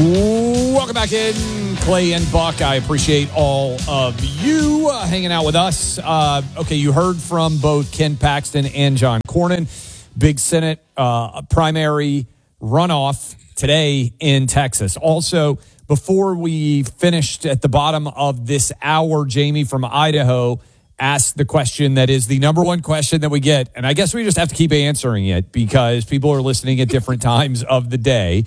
Welcome back in, Clay and Buck. I appreciate all of you hanging out with us. Okay, you heard from both Ken Paxton and John Cornyn. Big Senate primary runoff today in Texas. Also, before we finished at the bottom of this hour, Jamie from Idaho asked the question that is the number one question that we get. And I guess we just have to keep answering it because people are listening at different times of the day.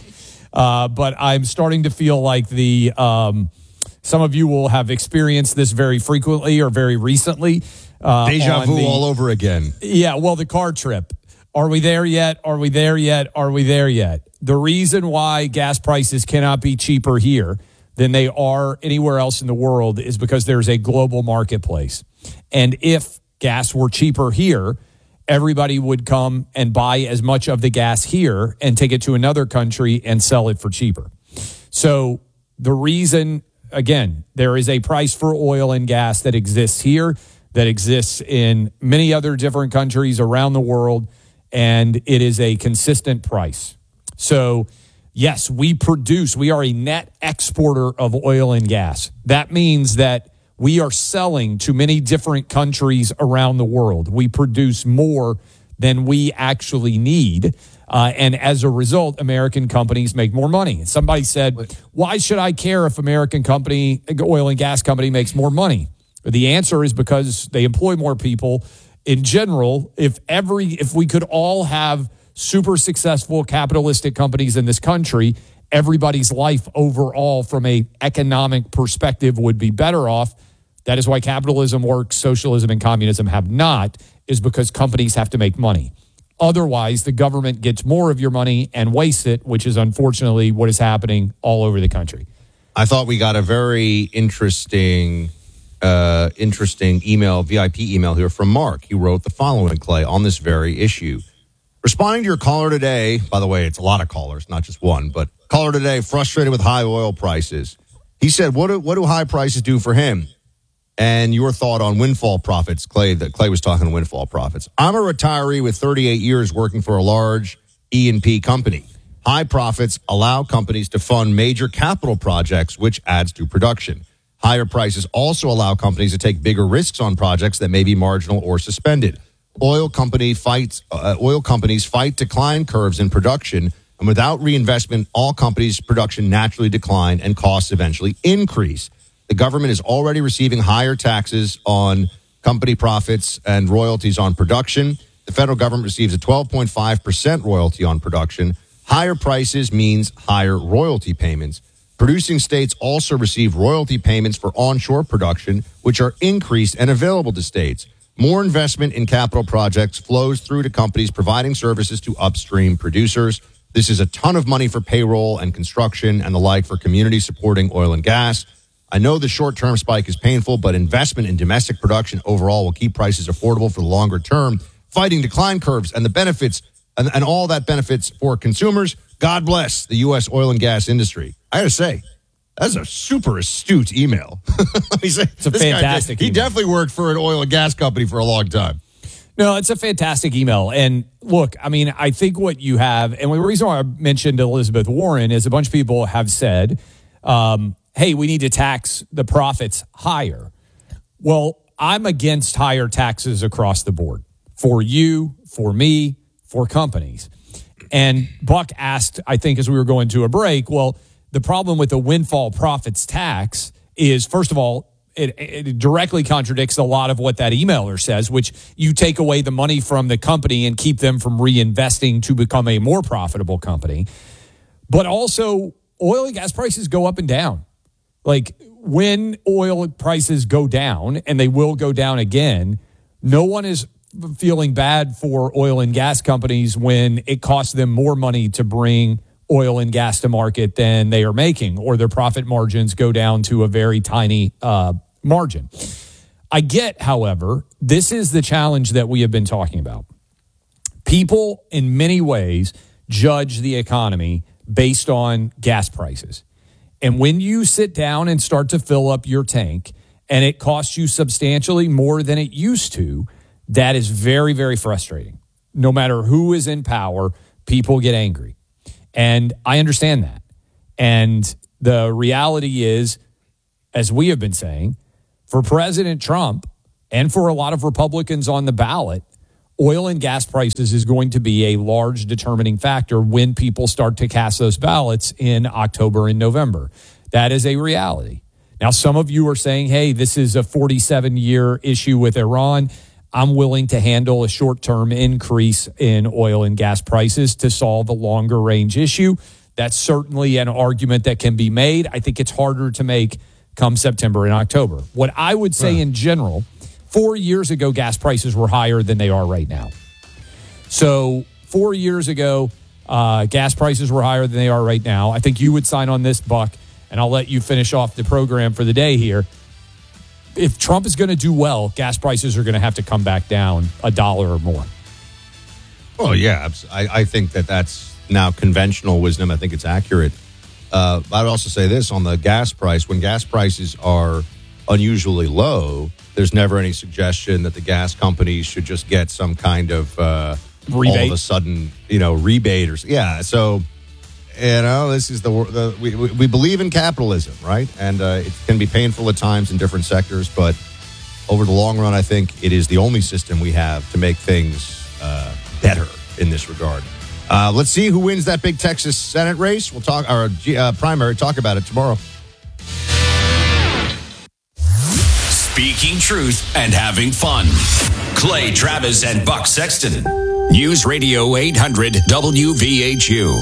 But I'm starting to feel like some of you will have experienced this very frequently or very recently. Deja vu all over again. Yeah, well, the car trip. Are we there yet? Are we there yet? Are we there yet? The reason why gas prices cannot be cheaper here than they are anywhere else in the world is because there's a global marketplace. And if gas were cheaper here, everybody would come and buy as much of the gas here and take it to another country and sell it for cheaper. So the reason, again, there is a price for oil and gas that exists here, that exists in many other different countries around the world, and it is a consistent price. So, yes, we are a net exporter of oil and gas. That means that we are selling to many different countries around the world. We produce more than we actually need. And as a result, American companies make more money. Somebody said, why should I care if American company, oil and gas company, makes more money? The answer is because they employ more people. In general, if we could all have super successful capitalistic companies in this country, everybody's life overall from an economic perspective would be better off. That is why capitalism works, socialism and communism have not, is because companies have to make money. Otherwise, the government gets more of your money and wastes it, which is unfortunately what is happening all over the country. I thought we got a very interesting email, VIP email here from Mark. He wrote the following, Clay, on this very issue. Responding to your caller today, by the way, it's a lot of callers, not just one, but caller today frustrated with high oil prices. He said, what do high prices do for him? And your thought on windfall profits, Clay, that Clay was talking windfall profits. I'm a retiree with 38 years working for a large E&P company. High profits allow companies to fund major capital projects, which adds to production. Higher prices also allow companies to take bigger risks on projects that may be marginal or suspended. Oil companies fight decline curves in production, and without reinvestment, all companies' production naturally decline and costs eventually increase. The government is already receiving higher taxes on company profits and royalties on production. The federal government receives a 12.5% royalty on production. Higher prices means higher royalty payments. Producing states also receive royalty payments for onshore production, which are increased and available to states. More investment in capital projects flows through to companies providing services to upstream producers. This is a ton of money for payroll and construction and the like for communities supporting oil and gas. I know the short-term spike is painful, but investment in domestic production overall will keep prices affordable for the longer term, fighting decline curves and the benefits and all that benefits for consumers. God bless the U.S. oil and gas industry. I got to say, that's a super astute email. Let me say, it's a fantastic email. He definitely worked for an oil and gas company for a long time. No, it's a fantastic email. And look, I mean, I think what you have, and the reason why I mentioned Elizabeth Warren is a bunch of people have said, hey, we need to tax the profits higher. Well, I'm against higher taxes across the board for you, for me, for companies. And Buck asked, I think, as we were going to a break, well, the problem with the windfall profits tax is, first of all, it directly contradicts a lot of what that emailer says, which you take away the money from the company and keep them from reinvesting to become a more profitable company. But also, oil and gas prices go up and down. Like, when oil prices go down, and they will go down again, no one is feeling bad for oil and gas companies when it costs them more money to bring oil and gas to market than they are making, or their profit margins go down to a very tiny margin. I get, however, this is the challenge that we have been talking about. People, in many ways, judge the economy based on gas prices. And when you sit down and start to fill up your tank and it costs you substantially more than it used to, that is very, very frustrating. No matter who is in power, people get angry. And I understand that. And the reality is, as we have been saying, for President Trump and for a lot of Republicans on the ballot, oil and gas prices is going to be a large determining factor when people start to cast those ballots in October and November. That is a reality. Now, some of you are saying, hey, this is a 47-year issue with Iran. I'm willing to handle a short-term increase in oil and gas prices to solve a longer-range issue. That's certainly an argument that can be made. I think it's harder to make come September and October. What I would say in general, 4 years ago, gas prices were higher than they are right now. So 4 years ago, gas prices were higher than they are right now. I think you would sign on this, Buck, and I'll let you finish off the program for the day here. If Trump is going to do well, gas prices are going to have to come back down $1 or more. Oh, yeah. I think that's now conventional wisdom. I think it's accurate. I'd also say this on the gas price. When gas prices are unusually low, there's never any suggestion that the gas companies should just get some kind of rebate. All of a sudden, rebate or so. This is we believe in capitalism, right? And it can be painful at times in different sectors, but over the long run, I think it is the only system we have to make things better in this regard. Let's see who wins that big Texas Senate race. We'll talk our primary. Talk about it tomorrow. Speaking truth and having fun. Clay Travis and Buck Sexton. News Radio 800 WVHU.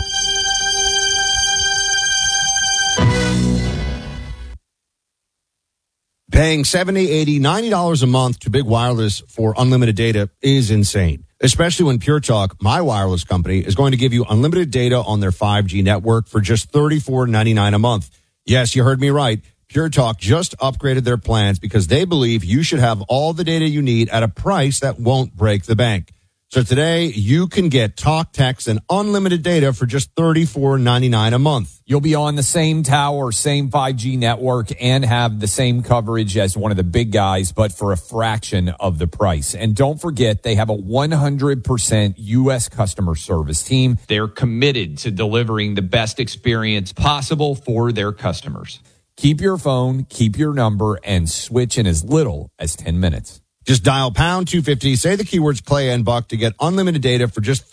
Paying $70, $80, $90 a month to Big Wireless for unlimited data is insane, especially when Pure Talk, my wireless company, is going to give you unlimited data on their 5G network for just $34.99 a month. Yes, you heard me right. Pure Talk just upgraded their plans because they believe you should have all the data you need at a price that won't break the bank. So today, you can get talk, text, and unlimited data for just $34.99 a month. You'll be on the same tower, same 5G network, and have the same coverage as one of the big guys, but for a fraction of the price. And don't forget, they have a 100% U.S. customer service team. They're committed to delivering the best experience possible for their customers. Keep your phone, keep your number, and switch in as little as 10 minutes. Just dial pound 250, say the keywords Clay and Buck to get unlimited data for just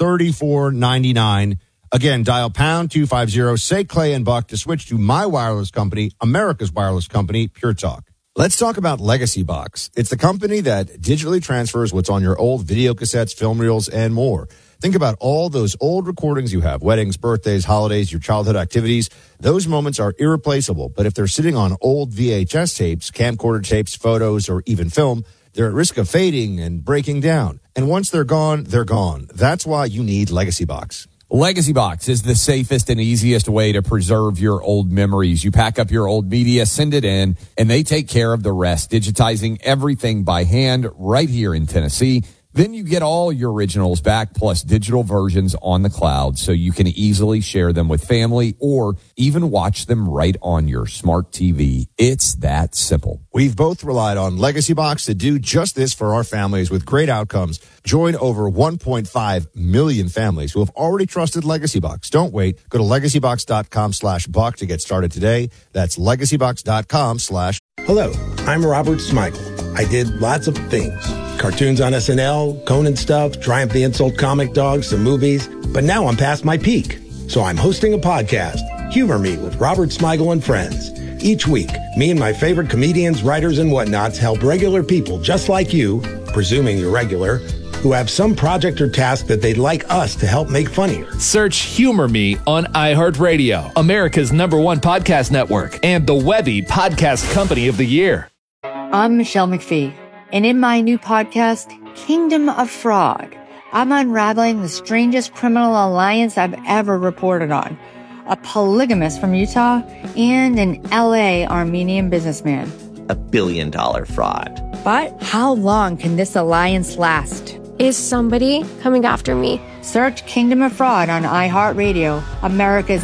$34.99. Again, dial pound 250, say Clay and Buck to switch to my wireless company, America's wireless company, Pure Talk. Let's talk about Legacy Box. It's the company that digitally transfers what's on your old video cassettes, film reels, and more. Think about all those old recordings you have, weddings, birthdays, holidays, your childhood activities. Those moments are irreplaceable, but if they're sitting on old VHS tapes, camcorder tapes, photos, or even film, they're at risk of fading and breaking down. And once they're gone, they're gone. That's why you need Legacy Box. Legacy Box is the safest and easiest way to preserve your old memories. You pack up your old media, send it in, and they take care of the rest, digitizing everything by hand right here in Tennessee. Then you get all your originals back, plus digital versions on the cloud, so you can easily share them with family or even watch them right on your smart TV. It's that simple. We've both relied on Legacy Box to do just this for our families with great outcomes. Join over 1.5 million families who have already trusted Legacy Box. Don't wait. Go to legacybox.com/Buck to get started today. That's legacybox.com/. Hello, I'm Robert Smigel. I did lots of things. Cartoons on SNL, Conan stuff, Triumph the Insult Comic Dog, some movies. But now I'm past my peak. So I'm hosting a podcast, Humor Me with Robert Smigel and Friends. Each week, me and my favorite comedians, writers, and whatnots help regular people just like you, presuming you're regular, who have some project or task that they'd like us to help make funnier. Search Humor Me on iHeartRadio, America's #1 podcast network, and the Webby Podcast Company of the Year. I'm Michelle McPhee, and in my new podcast, Kingdom of Fraud, I'm unraveling the strangest criminal alliance I've ever reported on. A polygamist from Utah and an LA Armenian businessman. $1 billion fraud. But how long can this alliance last? Is somebody coming after me? Search Kingdom of Fraud on iHeartRadio, America's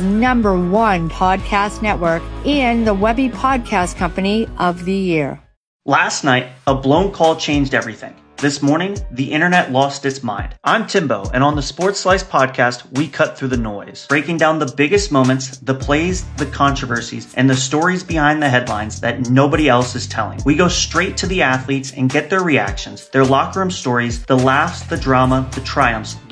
#1 podcast network, and the Webby Podcast Company of the Year. Last night, a blown call changed everything. This morning, the internet lost its mind. I'm Timbo, and on the Sports Slice podcast, we cut through the noise, breaking down the biggest moments, the plays, the controversies, and the stories behind the headlines that nobody else is telling. We go straight to the athletes and get their reactions, their locker room stories, the laughs, the drama, the triumphs,